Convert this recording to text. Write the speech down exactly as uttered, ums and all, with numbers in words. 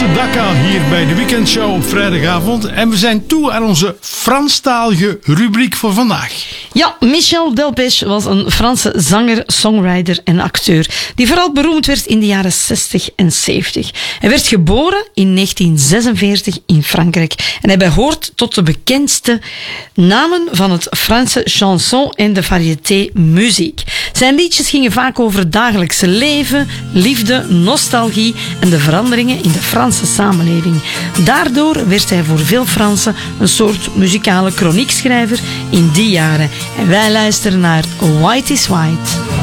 Franse Dakar hier bij de Weekendshow op vrijdagavond. En we zijn toe aan onze Franstalige rubriek voor vandaag. Ja, Michel Delpech was een Franse zanger, songwriter en acteur die vooral beroemd werd in de jaren zestig en zeventig. Hij werd geboren in negentien zesenveertig in Frankrijk en hij behoort tot de bekendste namen van het Franse chanson en de variété muziek. Zijn liedjes gingen vaak over het dagelijkse leven, liefde, nostalgie en de veranderingen in de Franse samenleving. Daardoor werd hij voor veel Fransen een soort muzikale chroniekschrijver in die jaren. En wij luisteren naar White is White.